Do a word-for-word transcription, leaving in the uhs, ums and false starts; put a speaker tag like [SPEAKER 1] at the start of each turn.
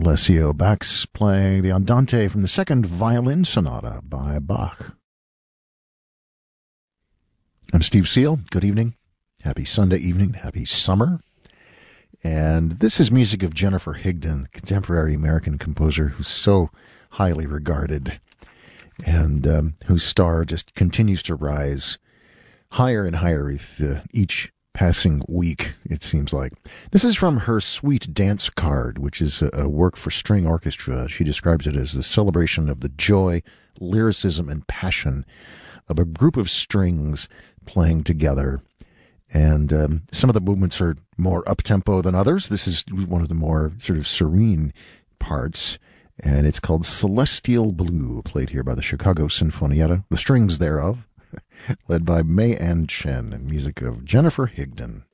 [SPEAKER 1] Alessio Bax playing the Andante from the Second Violin Sonata by Bach. I'm Steve Seal. Good evening. Happy Sunday evening. Happy summer. And this is music of Jennifer Higdon, contemporary American composer who's so highly regarded and um, whose star just continues to rise higher and higher with uh, each passing week, it seems like. This is from her Sweet Dance Card, which is a, a work for string orchestra. She describes it as the celebration of the joy, lyricism, and passion of a group of strings playing together. And um, some of the movements are more up-tempo than others. This is one of the more sort of serene parts, and it's called Celestial Blue, played here by the Chicago Sinfonietta, the strings thereof, led by May Ann Chen, and music of Jennifer Higdon.